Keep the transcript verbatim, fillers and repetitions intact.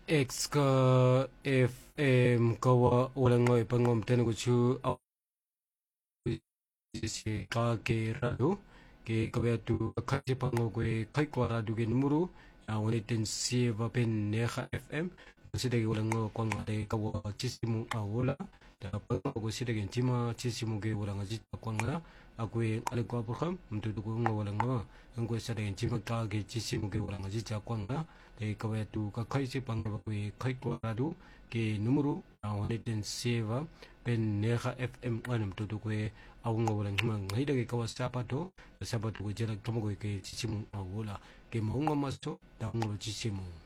X ka F M ka wa wala ngoy pangom tenu chu si ka ke rado ke ka be tu ka ti pango ke kai ko rado ke numero ya woni ten si va pen ne kha F M si de wala ngo ko ngade ka wa chisimu awula da pango ko si de gen tima chisimu ke wala ngaji ko ngara akwe ale ko program mtu ko ngo wala ngo ngo sa de gen tima ka ke chisimu ke wala ngaji cha ko ngara de ka be tu ka kai si pango ko kai ko rado ke numero ya woni ten si va pen ne kha F M anum tu ko awang walang himang ngay dagi kawas sapato sapato ko jela tomo ko ke chisimu awula ke maunga maso da ngo chisimu